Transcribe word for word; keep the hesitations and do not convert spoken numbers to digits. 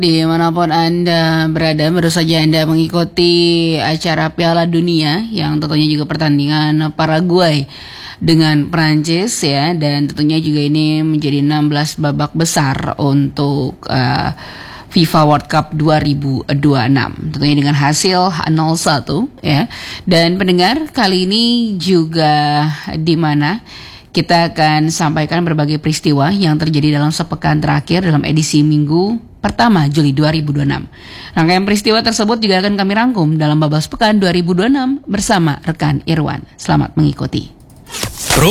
Dimanapun Anda berada, baru saja Anda mengikuti acara Piala Dunia yang tentunya juga pertandingan Paraguay dengan Prancis ya, dan tentunya juga ini menjadi enam belas babak besar untuk uh, FIFA World Cup dua ribu dua puluh enam, tentunya dengan hasil nol satu ya. Dan pendengar, kali ini juga di mana kita akan sampaikan berbagai peristiwa yang terjadi dalam sepekan terakhir dalam edisi minggu pertama Juli dua ribu dua puluh enam. Rangkaian peristiwa tersebut juga akan kami rangkum dalam Babak Sepekan dua ribu dua puluh enam bersama rekan Irwan. Selamat mengikuti.